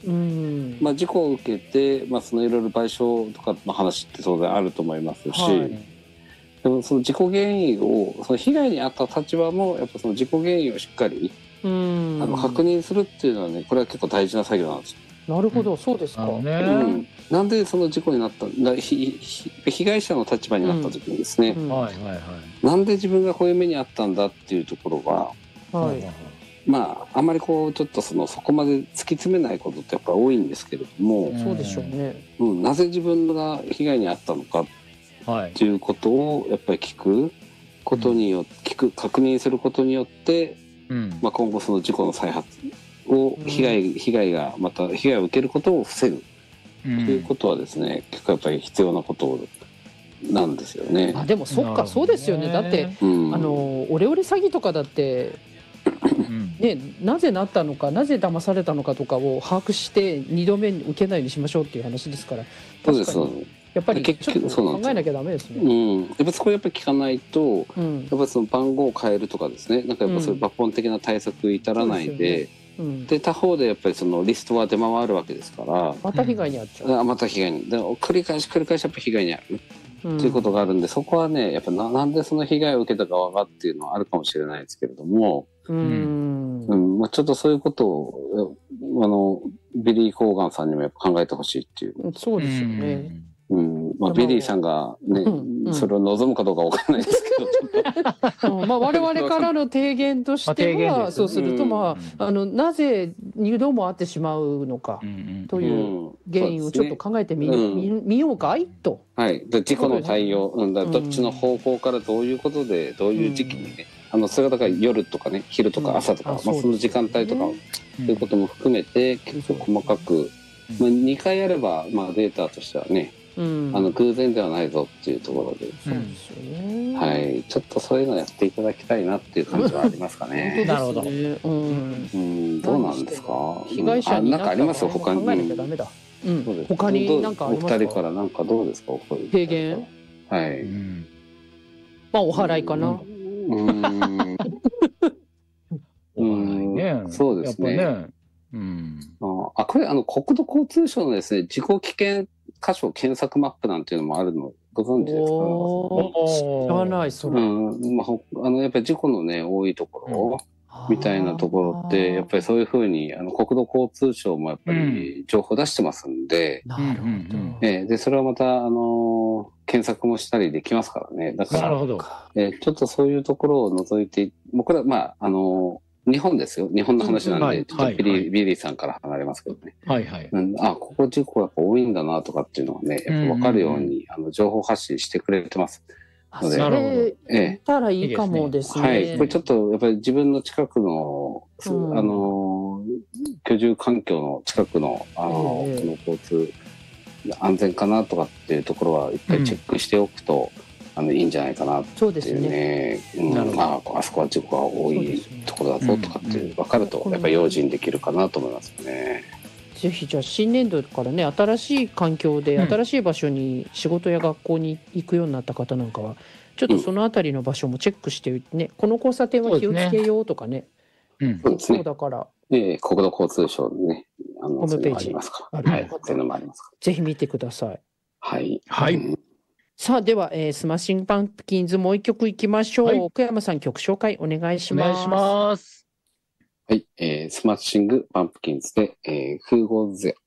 まあ、事故を受けて、まあ、そのいろいろ賠償とかの話って当然あると思いますし、はい、でもその事故原因をその被害に遭った立場もやっぱその事故原因をしっかり確認するっていうのはね、これは結構大事な作業なんですよ。 なるほど、そうですか。 なんでその事故になった被害者の立場になった時にですね、なんで自分がこういう目にあったんだっていうところが、まああんまりこうちょっとそこまで突き詰めないことってやっぱ多いんですけれども、 そうでしょうね。 なぜ自分が被害に遭ったのかっていうことをやっぱり聞くことによって確認することによって、まあ、今後その事故の再発を被害がまた被害を受けることを防ぐということはですね、結構やっぱり必要なことなんですよね。 でもそっか、そうですよね。だって、オレオレ詐欺とかだってね、なぜなったのか、なぜ騙されたのかとかを把握して2度目に受けないようにしましょうっていう話ですから。 そうです。 やっぱりちょっと考えなきゃダメですね。 やっぱそこやっぱり聞かないと、やっぱりその番号を変えるとかですね、なんかやっぱそういう抜本的な対策至らないで、で他方でやっぱりそのリストは出回るわけですから、 また被害に遭っちゃう。 また被害に、で繰り返しやっぱ被害に遭うということがあるんで、そこはねやっぱなんでその被害を受けた側がっていうのはあるかもしれないですけれども、まあ、ちょっとそういうことをビリー・コーガンさんにもやっぱ考えてほしいっていう。 そうですよね。 まあ、ビリーさんがね、それを望むかどうかわからないですけど、 まあ我々からの提言としては、そうすると、まあなぜ2度も会ってしまうのかという原因をちょっと考えてみようかいと。 はい、事故の対応、どっちの方向からどういうことでどういう時期にね、それがだから夜とかね、昼とか朝とか、まあその時間帯とかということも含めて結構細かく、まあ2回やればまあデータとしてはね。偶然ではないぞっていうところで、 そうですよね。 はい、ちょっとそういうのやっていただきたいなっていう感じはありますかね。 なるほど。どうなんですか。 被害者になんかあります他に。 考えなきゃダメだ。他に何かありますか。 お二人からなんかどうですか。 提言。 はい。 まあお祓いかな。 そうですね。これ国土交通省のですね、事故危険箇所検索マップなんていうのもあるのご存知ですか。 知らないそれ。 やっぱり事故のね多いところみたいなところってやっぱりそういうふうに国土交通省もやっぱり情報出してますんで、でそれはまた検索もしたりできますからね。だからちょっとそういうところを除いて、もうこれはまあ日本ですよ。日本の話なんで、ちょっとビリーさんから離れますけどね。ここ事故やっぱ多いんだなとかっていうのがね、やっぱ分かるように情報発信してくれてますので。 それ見たらいいかもですね。 はい。これちょっとやっぱり自分の近くの居住環境の近くの交通安全かなとかっていうところは一回チェックしておくと。いいんじゃないかなっていうね。あそこは事故が多いところだぞとかって分かるとやっぱり用心できるかなと思いますね。 ぜひじゃあ新年度からね、新しい環境で新しい場所に仕事や学校に行くようになった方なんかはちょっとそのあたりの場所もチェックしてね、この交差点は気をつけようとかね。そうだから国土交通省のねホームページあるっていうのもありますから、 ぜひ見てください。 はいはい。さあでは、スマッシングパンプキンズもう一曲いきましょう。奥山さん曲紹介お願いします。 はい、スマッシングパンプキンズで、Who Goes There。